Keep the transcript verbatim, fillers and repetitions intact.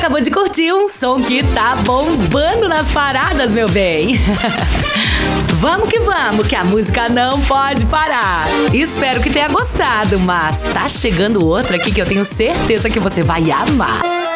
acabou de curtir um som que tá bombando nas paradas, meu bem. Vamos que vamos, que a música não pode parar. Espero que tenha gostado, mas tá chegando outra aqui que eu tenho certeza que você vai amar.